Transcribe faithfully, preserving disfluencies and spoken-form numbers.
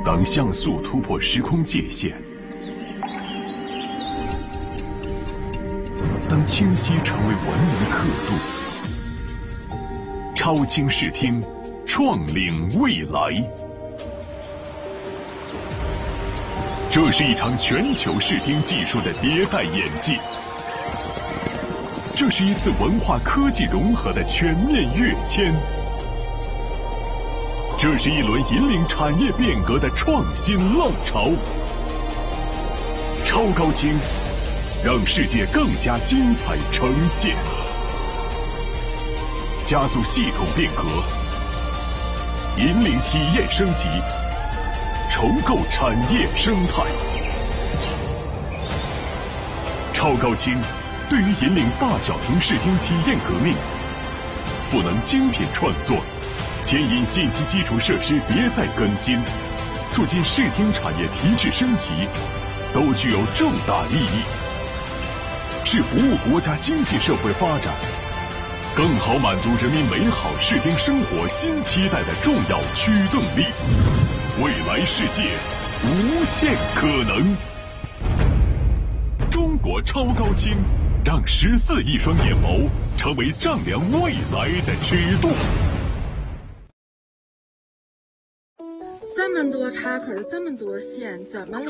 当像素突破时空界限，当清晰成为文明刻度，超清视听，创领未来。这是一场全球视听技术的迭代演进，这是一次文化科技融合的全面跃迁，这是一轮引领产业变革的创新浪潮。超高清，让世界更加精彩呈现，加速系统变革，引领体验升级，重构产业生态。超高清对于引领大小屏视听体验革命，赋能精品创作，牵引信息基础设施迭代更新，促进视听产业提质升级，都具有重大意义，是服务国家经济社会发展，更好满足人民美好视听生活新期待的重要驱动力。未来世界，无限可能。中国超高清，让十四亿双眼眸成为丈量未来的尺度。 这么多插口，这么多线，怎么